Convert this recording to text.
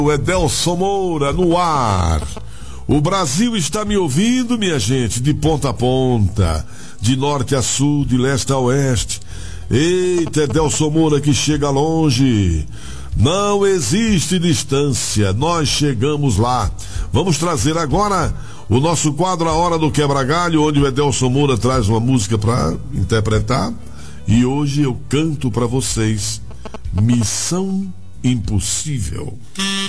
O Edelson Moura no ar. O Brasil está me ouvindo, minha gente, de ponta a ponta, de norte a sul, de leste a oeste. Eita, Edelson Moura que chega longe. Não existe distância, nós chegamos lá. Vamos trazer agora o nosso quadro A Hora do Quebra-Galho, onde o Edelson Moura traz uma música para interpretar. E hoje eu canto para vocês Missão Impossível.